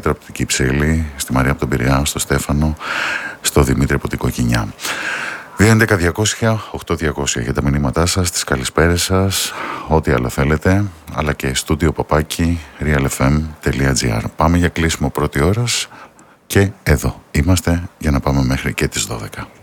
Πέτρο από την Κυψέλη, στη Μαρία από τον Πειραιά, στο Στέφανο, στο Δημήτρη από την Κοκκινιά. 2.11.200.8.200 για τα μηνύματά σας, τις καλησπέρες σας, ό,τι άλλο θέλετε, αλλά και studio@realfm.gr. Πάμε για κλείσιμο πρώτη ώρας και εδώ είμαστε για να πάμε μέχρι και τις 12.